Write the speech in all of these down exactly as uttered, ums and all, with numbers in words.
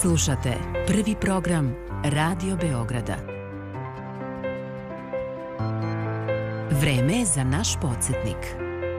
Slušate prvi program Radio Beograda. Vreme je za naš podsjetnik.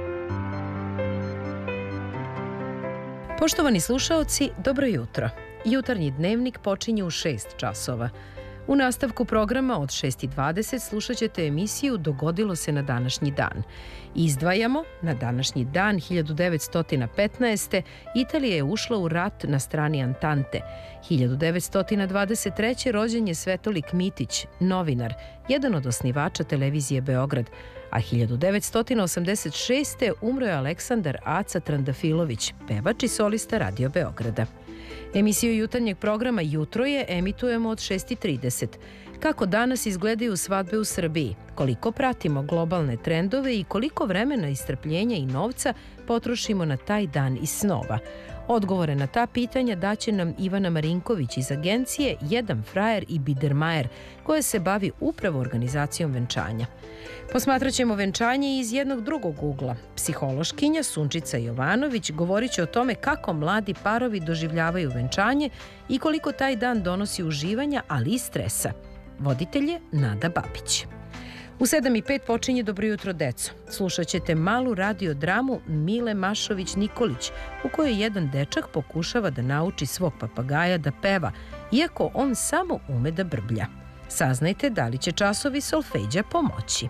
Poštovani slušaoci, dobro jutro. Jutarnji dnevnik počinje u šest časova. U nastavku programa od šest i dvadeset slušat ćete emisiju Dogodilo se na današnji dan. Izdvajamo, na današnji dan hiljadu devetsto petnaeste. Italija je ušla u rat na strani Antante. hiljadu devetsto dvadeset treće. rođen je Svetolik Mitić, novinar, jedan od osnivača televizije Beograd, a hiljadu devetsto osamdeset šeste. umro je Aleksandar Aca Trandafilović, pevač i solista Radio Beograda. Emisiju jutarnjeg programa Jutro je emitujemo od šest i trideset. Kako danas izgledaju svadbe u Srbiji, koliko pratimo globalne trendove i koliko vremena, strpljenja i novca potrošimo na taj dan iz snova. Odgovore na ta pitanja daće nam Ivana Marinković iz agencije Jedan frajer i Bidermajer, koja se bavi upravo organizacijom venčanja. Posmatrat ćemo venčanje iz jednog drugog ugla. Psihološkinja Sunčica Jovanović govorit će o tome kako mladi parovi doživljavaju venčanje i koliko taj dan donosi uživanja, ali i stresa. Voditelj je Nada Babić. U sedam i pet počinje Dobro jutro, deco. Slušat ćete malu radiodramu Mile Mašović-Nikolić, u kojoj jedan dečak pokušava da nauči svog papagaja da peva, iako on samo ume da brblja. Saznajte da li će časovi solfeđa pomoći.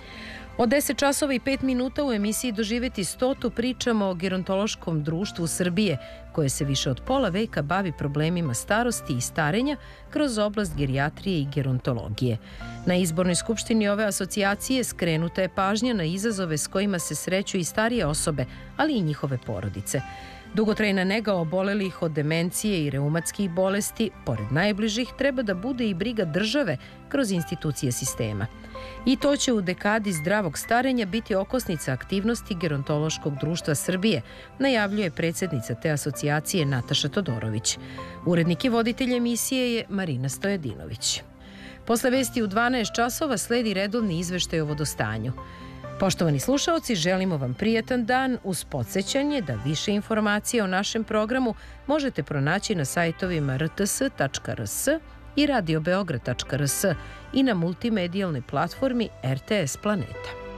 Od deset časova i pet minuta u emisiji Doživeti stotu pričamo o Gerontološkom društvu Srbije, koje se više od pola veka bavi problemima starosti i starenja kroz oblast gerijatrije i gerontologije. Na izbornoj skupštini ove asocijacije skrenuta je pažnja na izazove s kojima se sreću i starije osobe, ali i njihove porodice. Dugotrajna nega obolelih od demencije i reumatskih bolesti, pored najbližih, treba da bude i briga države kroz institucije sistema. I to će u dekadi zdravog starenja biti okosnica aktivnosti Gerontološkog društva Srbije, najavljuje predsjednica te asocijacije Nataša Todorović. Urednik i voditelj emisije je Marina Stojadinović. Posle vesti u dvanaest časova sledi redovni izveštaj o vodostanju. Poštovani slušaoci, želimo vam prijatan dan uz podsjećanje da više informacija o našem programu možete pronaći na sajtovima r t s tačka r s i radio beograd tačka r s i na multimedijalnoj platformi R T S Planeta.